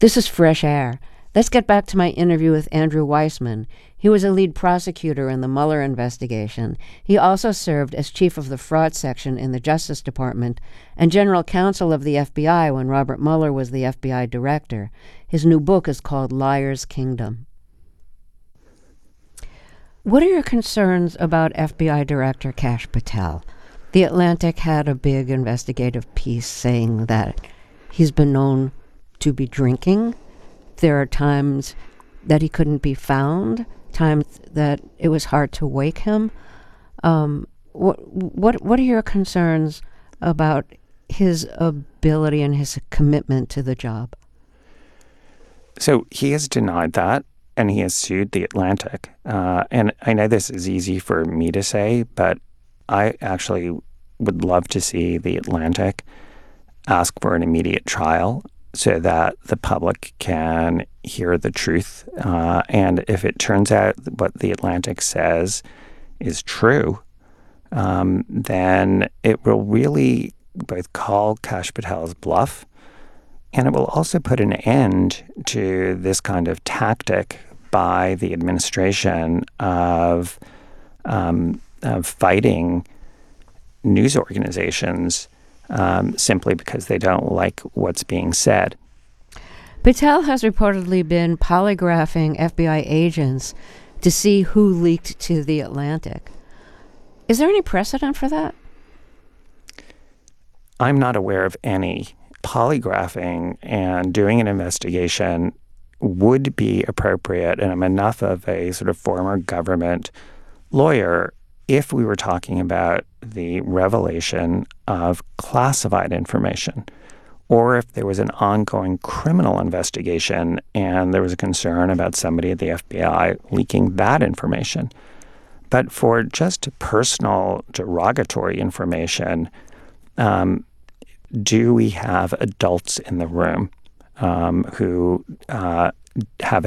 This is Fresh Air. Let's get back to my interview with Andrew Weissmann. He was a lead prosecutor in the Mueller investigation. He also served as chief of the fraud section in the Justice Department and general counsel of the FBI when Robert Mueller was the FBI director. His new book is called Liar's Kingdom. What are your concerns about FBI Director Kash Patel? The Atlantic had a big investigative piece saying that he's been known to be drinking. There are times that he couldn't be found, times that it was hard to wake him. What are your concerns about his ability and his commitment to the job? So he has denied that, and he has sued the Atlantic. And I know this is easy for me to say, but I actually would love to see the Atlantic ask for an immediate trial so that the public can hear the truth. And if it turns out what the Atlantic says is true, then it will really both call Kash Patel's bluff, and it will also put an end to this kind of tactic by the administration of fighting news organizations simply because they don't like what's being said. Patel has reportedly been polygraphing FBI agents to see who leaked to the Atlantic. Is there any precedent for that? I'm not aware of any. Polygraphing and doing an investigation would be appropriate, and I'm enough of a sort of former government lawyer if we were talking about the revelation of classified information, or if there was an ongoing criminal investigation and there was a concern about somebody at the FBI leaking that information. But for just personal derogatory information, do we have adults in the room who have